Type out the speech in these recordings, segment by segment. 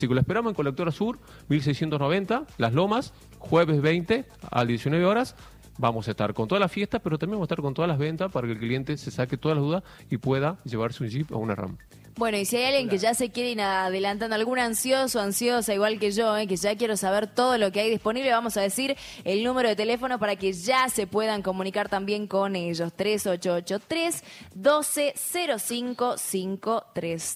Lo esperamos en Colectora Sur, 1690, Las Lomas, jueves 20 a 19 horas. Vamos a estar con todas las fiestas, pero también vamos a estar con todas las ventas para que el cliente se saque todas las dudas y pueda llevarse un Jeep o una RAM. Bueno, y si hay alguien que ya se quiere ir adelantando, algún ansioso, ansiosa, igual que yo, que ya quiero saber todo lo que hay disponible, vamos a decir el número de teléfono para que ya se puedan comunicar también con ellos. 3883-120553.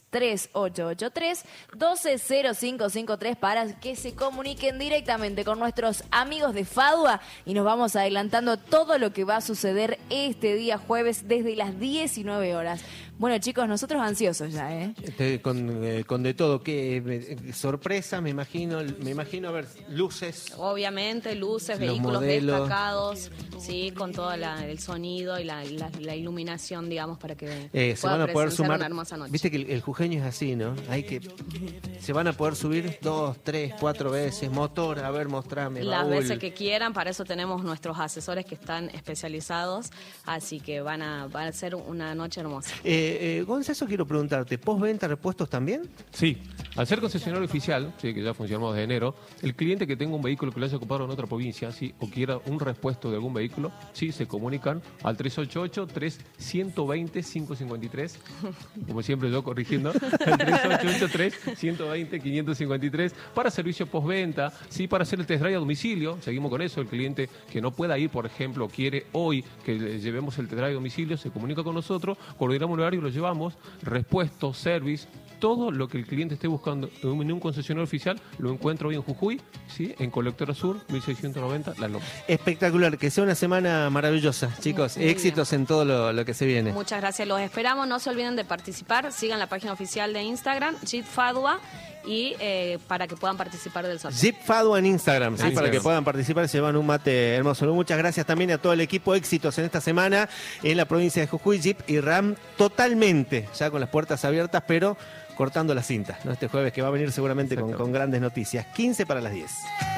3883-120553 para que se comuniquen directamente con nuestros amigos de Fadua y nos vamos adelantando todo lo que va a suceder este día jueves desde las 19 horas. Bueno, chicos, nosotros ansiosos ya, ¿eh? Con de todo, ¿qué sorpresa? Me imagino, a ver, luces. Obviamente, luces, Los vehículos modelos. destacados, sí, con todo el sonido y la iluminación, digamos, para que Se van a poder sumar. una hermosa noche. Viste que el jujeño es así, ¿no? Se van a poder subir 2, 3, 4 veces, motor, a ver, mostrame. Las baúl. veces que quieran, para eso tenemos nuestros asesores que están especializados, así que va a ser una noche hermosa. Gonzalo, quiero preguntarte, ¿postventa repuestos también? Sí, al ser concesionario oficial, sí, que ya funcionamos desde enero, el cliente que tenga un vehículo que lo haya comprado en otra provincia, sí, o quiera un repuesto de algún vehículo, sí, se comunican al 388-3120-553, como siempre yo corrigiendo, al 388-3120-553, para servicio postventa, sí, para hacer el test drive a domicilio, seguimos con eso, el cliente que no pueda ir, por ejemplo, quiere hoy que le llevemos el test drive a domicilio, se comunica con nosotros, coordinamos un horario y lo llevamos, repuesto, service, todo lo que el cliente esté buscando en un concesionario oficial lo encuentra hoy en Jujuy, ¿sí? En Colectora Sur, 1690, Las Lomas. Espectacular, que sea una semana maravillosa, chicos. Muy Éxitos en todo lo que se viene. Muchas gracias, los esperamos, no se olviden de participar, sigan la página oficial de Instagram, Jeep Fadua, y para que puedan participar del sorteo. Jeep Fadua en Instagram, ¿sí? Instagram. Para que puedan participar, se llevan un mate hermoso. Muchas gracias también a todo el equipo. Éxitos en esta semana en la provincia de Jujuy. Jeep y RAM totalmente, ya con las puertas abiertas, pero cortando la cinta, ¿no? Este jueves que va a venir seguramente con grandes noticias. 15 para las 10.